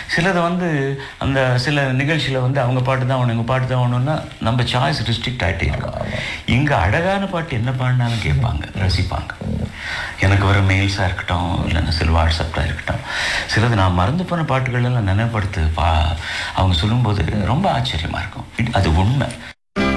சிலது வந்து அந்த சில நிகழ்ச்சியில் வந்து அவங்க பாட்டு தான் ஒன்று இவங்க பாட்டு தான் ஒன்றுன்னா நம்ம சாய்ஸ் ரெஸ்ட்ரிக்ட் ஆகிட்டே இருக்கும். இங்கே அழகான பாட்டு என்ன பாடினாலும் கேட்பாங்க, ரசிப்பாங்க. எனக்கு வர மெயில்ஸாக இருக்கட்டும், இல்லைன்னா சில வாட்ஸ்அப்பில் இருக்கட்டும், சிலது நான் மறந்து போன பாட்டுகள் எல்லாம் நினைப்படுத்து அவங்க சொல்லும்போது ரொம்ப ஆச்சரியமாக இருக்கும். அது உண்மை.